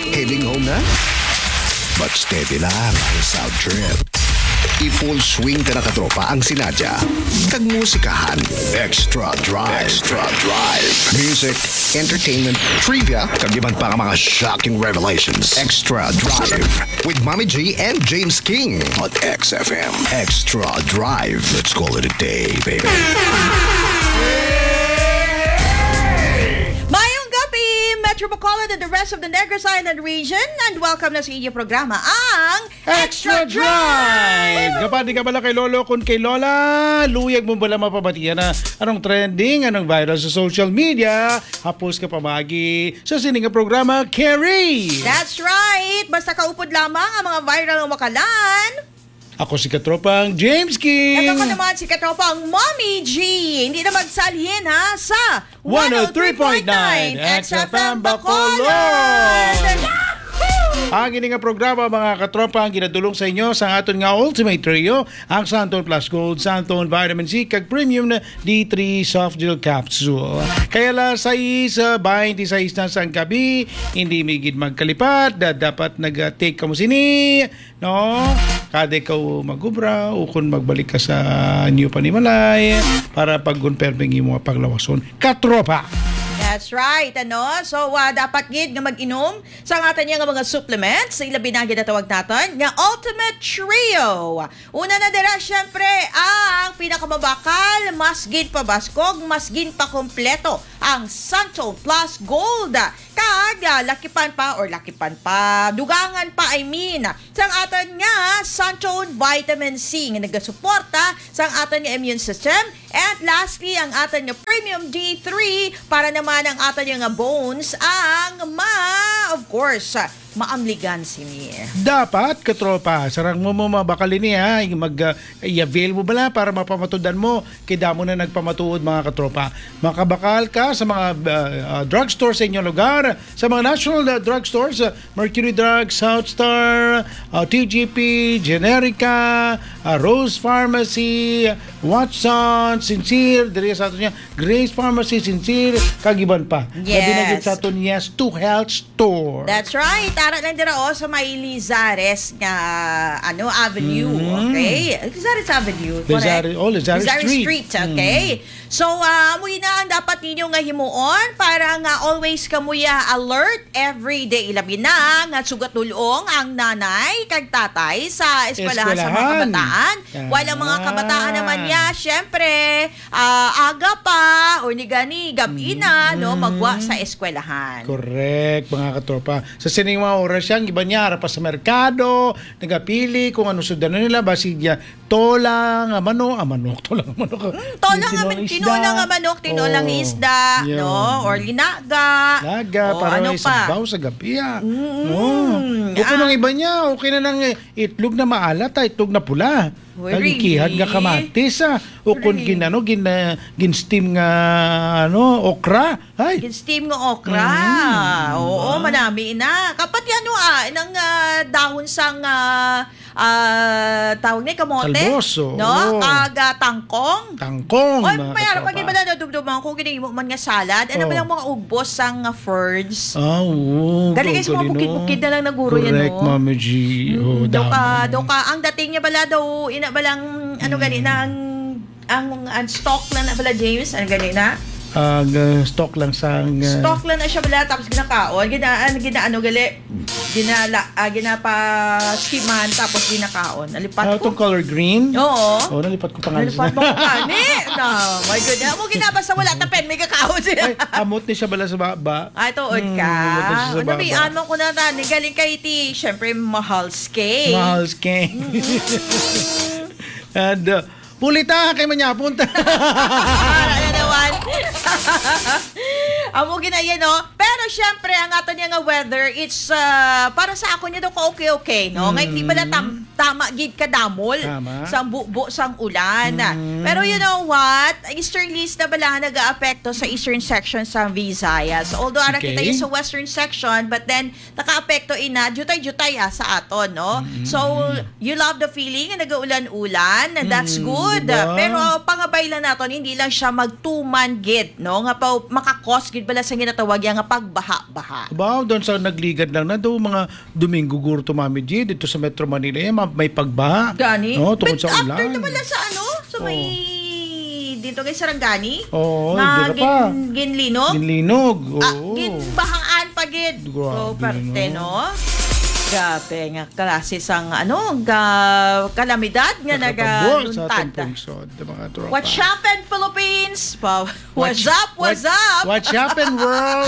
Heading home na? But steady lang ang South Trip. I-full swing ka na katropa ang sinadya. Tagmusikahan. Extra Drive. Extra Drive. Music, entertainment, trivia, kagiban pa ang mga shocking revelations. Extra Drive. With Mommy G and James King on XFM. Extra Drive. Let's call it a day, baby. Metro Bacolod and the rest of the Negros Island region, and welcome na sa inyong programa ang Extra Drive! Kapag di ka bala kay Lolo kung kay Lola, luyag mo bala mapabatiyan na anong trending, anong viral sa social media, hapos ka pamagi sa sininga programa, Carrie! That's right! Basta kaupod lamang ang mga viral ng makalan. Ako si Katropang James King. At ako naman si Katropang Mommy G. Hindi na magsalhin ha sa 103.9 XFM Bacolod. Ang ining nga programa mga katropa ang ginadulong sa inyo sa aton nga Ultimate Trio, ang Santon Plus Gold, Santon Vitamin C, kag Premium na D3 Soft Gel Capsule. Kaya la sa 26 na sa gabi, hindi migid magkalipat, dapat nag-take ka mo sini, no? Kada ikaw magubra o kung magbalik ka sa New Panimalay para pag-confirming yung mga paglawason. Katropa! That's right, ano? So, dapat gid nga mag-inom sa atin nga mga supplements sa ilabi na ginatawag natin nga Ultimate Trio. Una na dira, syempre, ang pinakamabakal, mas gid pa baskog, mas gid pa kompleto, ang Santon Plus Gold. Kag, lakipan pa, dugangan pa, sa atin nga Santon Vitamin C nga nagasuporta sa atin nga immune system. And lastly, ang atin nga Premium D3 para naman ang atin nga bones of course, maamligan sini. Dapat, katropa, sarang mo mabakalin niya, i-avail mo bala para mapamatudan mo, kaya mo na nagpamatuod mga katropa. Makabakal ka sa mga drugstore sa inyong lugar, sa mga national drugstores, Mercury Drugs, Southstar, TGP, Generica, Rose Pharmacy, Watson, Sincere, diri sa ato niya, Grace Pharmacy, Sincere, kagiban pa. Yes. Dinagit sa ato niya, to Health Store. That's right. Tara lang dira sa may Lizares nga avenue, okay? Lizares Avenue, correct? Lizares Street, okay? So, amuy na ang dapat ninyo nga himuon para nga always kamuya alert every day. Ilabi na nga sugat dulong ang nanay kag tatay sa eskwelahan sa mga kabataan. Walang mga kabataan naman niya, syempre, aga pa o ni gani gabi na, no, magwa sa eskwelahan. Correct, mga katropa. Sa sining mga oras yan, iba niya, harap pa sa merkado, nagapili kung ano sudan nila, basigya, tolang, manok, tinolang manok, tinolang isda, no, or linaga. Para ano may pa? sabaw sa gabi, O kung ang iba niya, okay na lang itlog na maalat, itlog na pula. Kagikihan nga kamatis, o kung gin-steam nga, okra. Ay. Gin-steam nga okra. Oo, manami na. Kapat yan, inang dahon sang tawag ni kamote. Kalboso. No? Tangkong. Oy, mayroon pag iba na dubduman kung ginimo man nga salad. Ano ba lang mga ugbos sang ferds? Galing sa mga bukid-bukid na lang naguro yan, no? Correct, Mama G. Doka, ang dating niya bala daw, balang gani na ang stock lang na bala, James, na stock lang sang stock lang na siya bala, tapos ginakaon ginapa skiman, tapos ginakaon nalipat ko itong color green. Oo, nalipat ko pa nga nalipat mo kani no, my goodness mo ginabasa wala tapen may kakaon siya. Amot ni siya bala sa baba. Tuod ka ano ko na tani galing kay ti syempre Mahalskay and pulita kay manyapon ta. Ano naman? Amo ginayan, no? Pero syempre, ang ato niya nga weather, it's para sa ako niya daw ka okay, no? Ngayon, di ba na tama gid ka damol sa bubo sang ulan. Pero you know what? Easterlies na bala nag-aapekto sa eastern section sa Visayas. Although ara kita yung sa western section, but then naka-apekto ina jutay-jutay sa aton, no? So, you love the feeling na nag-ulan-ulan, and that's good. Diba? Pero pangabay lang naton, hindi lang siya mag-2-man gid, no? Nga pa makakos gid gid bala sa ginatawag yang nga pagbaha-baha. Ba, doon sa nagligad lang na do mga Domingo Gurto Mami G dito sa Metro Manila may pagbaha. Gani? No, tungkol But sa ulan. after naman lang sa sa may dito kay Sarangani. Oo, na dito pa. ginlinog. Ginlinog. Oo. Ginbahaan pa gid. Grabe, parte, no? Grabe nga klase sang kalamidad nga Nakatabor sa ating nagaluntad. pungsod, mga tropa. What's happened, Philippines? What's up? What's up? What's happened, world?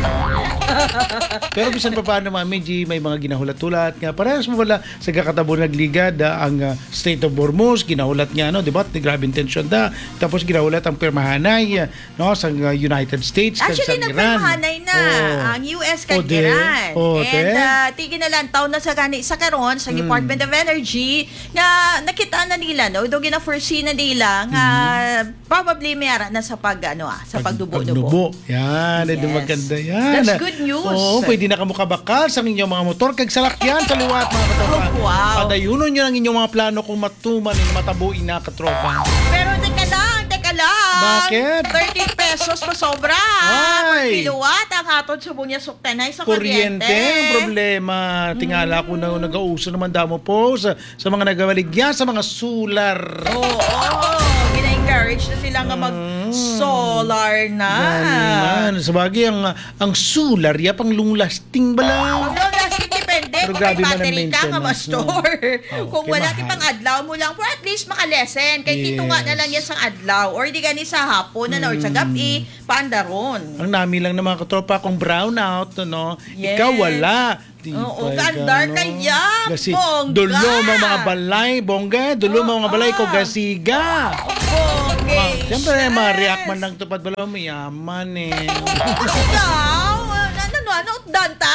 Pero bisan pa paano, Mami G, may mga ginahulat-hulat nga. Parehas mo wala sa kakatabo nagligad ang State of Hormuz, ginahulat nga, no, di ba? Grabe intention da. Tapos ginahulat ang pirmahanay, no, sa United States, Actually, sa Iran. nagpamahanay na ang US kag Ode. Iran. Ode. And tigi na lang taon na sa karon sa Department of Energy nga nakita na nila no do gina-foresee na nila nga probably may ara na sa sa pagdubo-dubo. Pagdubo. Yan, ito Yes. maganda yan. That's good news. Oo, pwede na kamukabakal sa inyong mga motor kag salakyan sa liwat, mga katropa. Oh, wow. Padayunon nyo ang inyong mga plano kung matuman in matabuin na katropa. Pero teka lang. Bakit? 30 pesos pa sobra. Ay. Kilowatt ang hatod sa bunya suktanay sa Kuryente ang problema. Tingala ko na nag-auso naman damo po sa mga nagawaligya sa mga solar. Oo. Gina-encourage na sila nga mag-solar na. Man, sabagay ang solar ya pang long lasting bala. Long lasting depende Pero kung grabe may man ang battery ka nga maintenance, ma-store. no? Kung Okay, wala mahal. ti pang adlaw mo lang, for at least makalesen. Kay Yes. tito nga na lang yan sa adlaw. Or di gani sa hapon na or sa gabi, paandaron. Ang nami lang ng mga katropa kung brownout, no? Yes. Ikaw wala. Oo, gandar kaya, bongga. Dulo mga balay, bongga. Dulo mga balay ko gasiga. Okay. Siyempre, ma-react man lang tupad bala, mayaman eh. Ano daw? Ano, danta?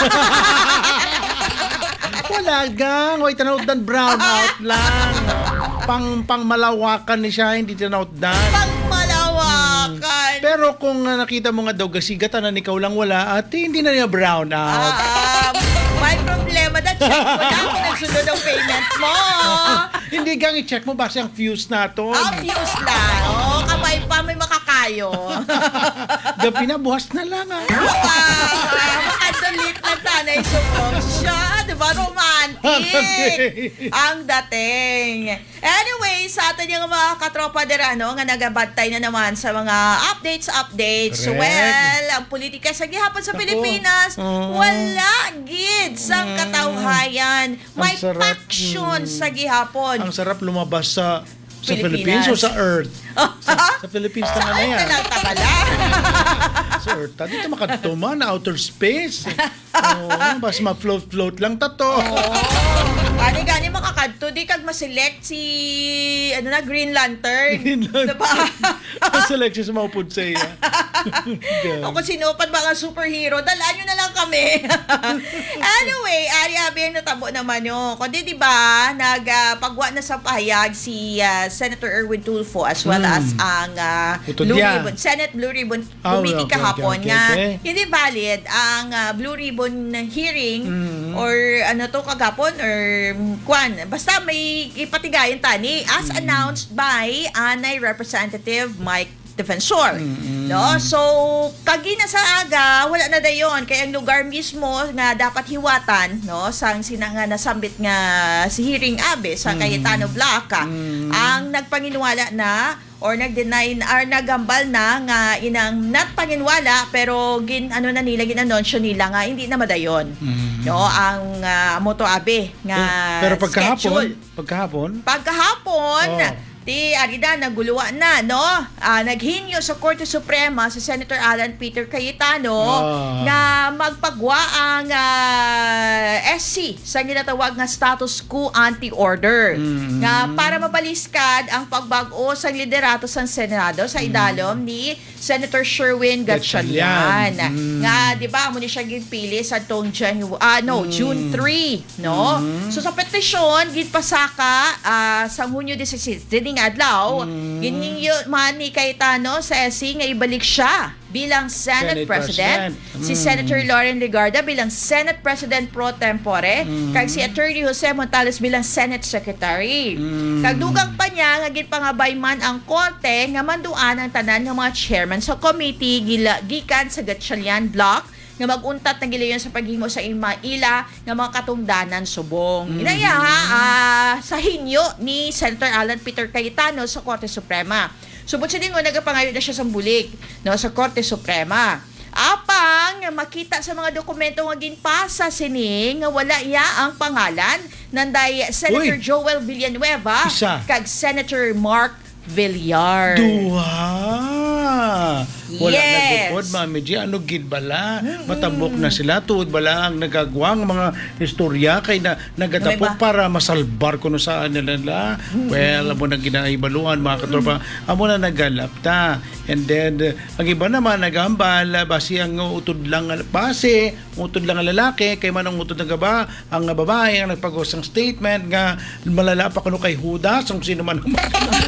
Wala gang. Oy, tanaw dan brownout lang. Pang malawakan ni siya, hindi tanaw dan. Pang malawakan. Pero kung nakita mo nga daw gasiga, tanan ikaw lang wala, at hindi na niya brownout. May problema na check ko na kung nagsunod ang payment mo. Hindi gang i-check mo base ang fuse nato. Obvious lang. Oo, kamay pa may makakayo. Gabi na, buhas na lang ah. Makadalit na tanay supong siya. Diba? Romantic. Okay. Ang dating. Anyway, sa atin yung mga katropa derano nga nagabantay na naman sa mga updates. Correct. Well, ang politika sa gihapon sa Ako. Pilipinas, wala gid sang katawhayan. May Ang sarap. faction sa gihapon. Ang sarap lumabas sa Pilipinas. Philippines o sa Earth? Sa Philippines na nga na yan. Saan ka lang tabala? Sa Earth. Dito makatuman, outer space. Oo, basta ma-float lang tato. Gani makakadto di kag ma-select si Green Lantern. Green Lantern. Diba? Selection sa maupod sa iya. O kung sinupad mga superhero, dalaan nyo na lang kami. Anyway, ari abi ang natabo naman yun. Kundi diba, nagpagwa na sa pahayag si Senator Erwin Tulfo as well as ang Utod Blue niya. Ribbon, Senate Blue Ribbon Oh, Committee okay, kahapon okay. nga hindi valid ang Blue Ribbon hearing or kagapon or basta may ipatigayon tani as announced by Anay Representative Mike Defensor. No? So, kagina sa aga, wala na dayon. Kaya ang lugar mismo nga dapat hiwatan, no? Sang sinanga nasambit nga si hearing abe sa Cayetano Blanca, ang nagpanginwala na or nag-deny or nagambal na nga inang not panginwala pero ginanunsyo nila nga hindi na madayon. No, ang moto abe nga Pero schedule. pagkahapon, Ti arida naguluwa na no. Naghinyo sa Korte Suprema sa Senator Alan Peter Cayetano nga magpagwa ang SC sa ginatawag nga status quo anti-order nga para mabaliskad ang pagbag-o sa liderato sa Senado sa idalom ni Senator Sherwin Gatchalian. Nga di ba mo ni siya gipili sa tong June 3 no. So sa petisyon gidpasaka sa Hunyo 16 adlaw, ginhingyo man ni Cayetano sa SC nga ibalik siya bilang Senate President, si Senator Lauren Legarda bilang Senate President pro tempore, kag si Attorney Jose Montales bilang Senate Secretary. Kag dugang pa niya nga ginpangabay man ang korte nga manduan ang tanan ng mga chairman sa committee gikan sa Gatchalian Block nga mag-untat na gilayon sa paghimo sa ila nga mga katungdanan subong. Inaya sa hinyo ni Senator Alan Peter Cayetano sa Korte Suprema. Subot sa dingo nagapangayo na siya sa bulig sa Korte Suprema. Apang makita sa mga dokumento nga ginpasa sini nga wala iya ang pangalan nanday Senator Joel Villanueva kag Senator Mark Villar. Wala Yes. nagupod, Mami G. Ano gid bala? Matabok na sila. Tuod bala ang nagagwang mga istorya kay na nagatapok para masalbar ko no saan nila. Well, amo na ginaibaluan mga katropa. Amo na nagalapta. And then, ang iba naman nagambal basi ang utod lang base, utod lang ang lalaki, kay man ang utod ng gaba, ang babae ang nagpagosang statement nga malala pa kuno kay Judas, kung sino man ang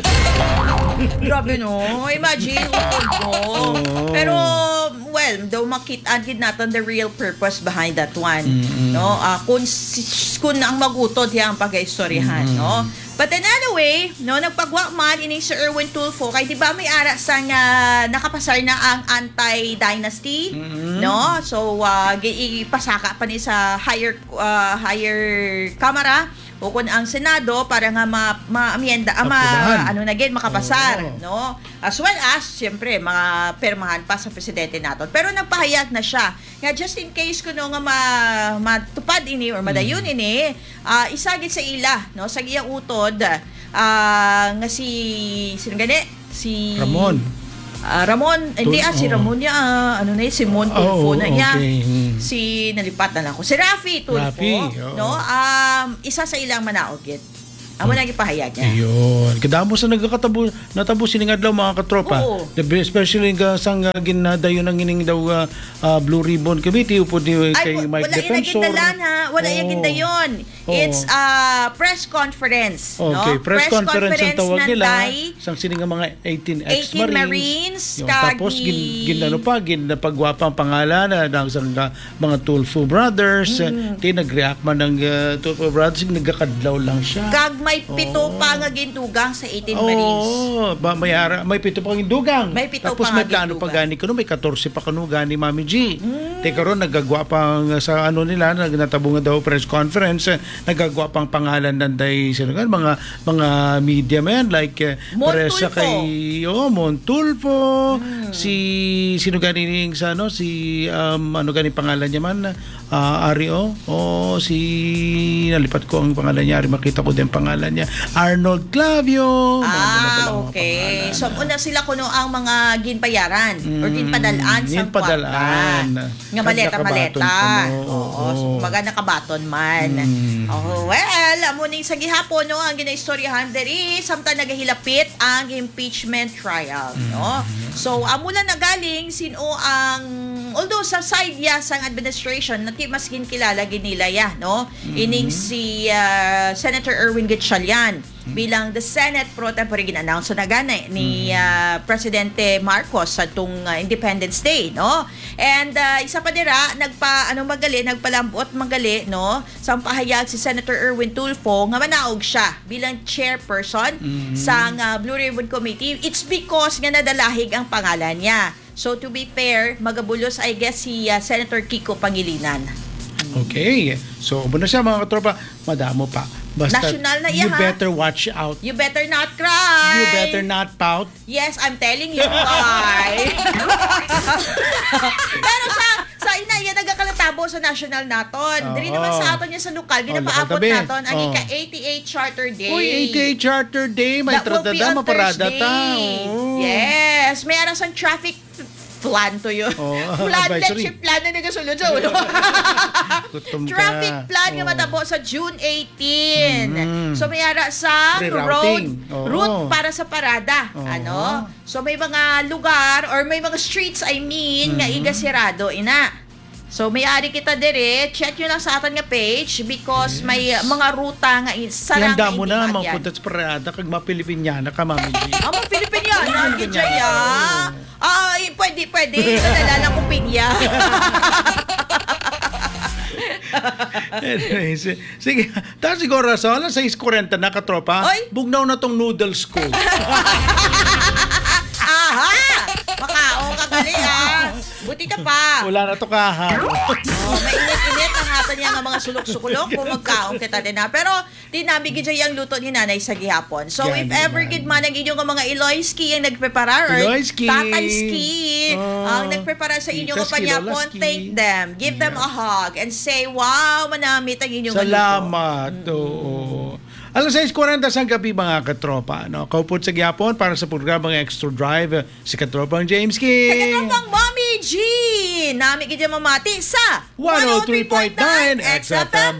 Grabe no. Imagine, utod mo. Pero, well, daw makita gid natin the real purpose behind that one. No? Kung ang magutod yan ang pag-istoryahan, no? But then anyway, no, nagpagwa man ini si Erwin Tulfo kay di ba may ara sa nga nakapasar na ang anti-dynasty, no? So ipasaka pa ni sa higher camera o kun ang Senado para nga ma-amienda makapasar, no? As well as siyempre mga permahan pa sa presidente naton. Pero nagpahayag na siya nga just in case kuno nga matupad ini or madayon ini, isagit sa ila, no, sa iyang utod nga si Ramon. Si Ramon niya, Simon Tulfo na niya. Si nalipat na lang ko. Si Rafi Tulfo, no? Isa sa ilang manaogit. Amo na gipahayag niya. Ayun. Kadamo sa natabo sining adlaw mga katropa. Especially sang ginadayon ang ining daw Blue Ribbon Committee upod ni kay Mike Defensor. Wala yung gindayon. It's press conference, no? Okay, press conference ang tawag nila. Sang sining mga 18 ex-Marines. Tapos ginapagwapa ang pangalan ng mga Tulfo Brothers. Nag-react man ng Tulfo Brothers, nagkakadlaw lang siya. May pito pa nga gindugang sa 18 Marines. May pito pa nga gindugang. Tapos may plano pa gani kuno, may 14 pa kuno gani Mami G. Teka ron nagagwa pa sa nila, natabungan daw press conference, nagagwa pang pangalan nanday sino kan mga media man like Teresa kay Montulfo, si sino gani sa si gani pangalan niya man Ario si nalipat ko ang pangalan niya, makita ko din pangalan niya, Arnold Clavio. Okay. So una sila kuno ang mga ginpayaran or ginpadalaan sa kwarta. Nga maleta. So kumaga nakabaton man. Well, amo ning sa gihapon no ang ginaistoryahan diri samtang nagahilapit ang impeachment trial, no? So amo lang nagaling sino ang although sa side sang administration na mas ginkilala ginilaya, no? Ining si Senator Erwin Gatchalian bilang the Senate pro tempore gin-announce na gani ni Presidente Marcos sa tung Independence Day, no? And isa pa dira nagpalambot magali, no? Sa pahayag si Senator Erwin Tulfo nga manaog siya bilang chairperson sa Blue Ribbon Committee. It's because nga nadalahig ang pangalan niya. So to be fair, magabulos I guess si Senator Kiko Pangilinan. Okay. So, muna siya mga katropa, madamo pa. Basta, national na you better watch out. You better not cry. You better not pout. Yes, I'm telling you why. Pero sa inaya nagakalatabo sa national naton. Dili naman sa aton niya sa lokal, ginapaabot naton ang ika-88 Charter Day. Uy, 88 Charter Day, may tradada, maparada ta. Yes, may aras ang traffic plan to yun. Plan na nagasulod sa ulo. Traffic plan nga matabo sa June 18. So may ara sa route para sa parada. So may mga lugar or may mga streets nga igasirado ina. So, may-ari kita dire. Check nyo lang sa atin nga page because may mga ruta nga sarang Ihanda mo na, indian. mapunta sa parada, kag mapilipinyana ka, Mami G. Mga Pilipinyana, Gijaya. Pwede. Nadala ng kupinya. Anyway, sige. Tapos siguro, sa alas 6:40 na, katropa, Oy! bugnaw na tong noodles ko. Aha! Makao ka gali, Buti ka pa. Wala na to kaha. May init-init ang hatan niya ng mga sulok-sukulok kung magkaong kita din na. Pero, di namin gidya yung luto ni nanay sa gihapon. So, Yan, if ever yan. gid man ang inyong mga Iloyski ang nagprepara or Iloyski. Tatayski ang nagprepara sa inyong Titas, kapanyapon, Kilolaski. thank them. Give them a hug and say, wow, manamit ang inyong luto. Salamat. Oo. Alas 6:40 sa gabi mga katropa. No? Kaupot sa gihapon para sa programang Extra Drive, si katropang James King. Kaya pang Mommy G! Nami gidya mamati sa 103.9 XFM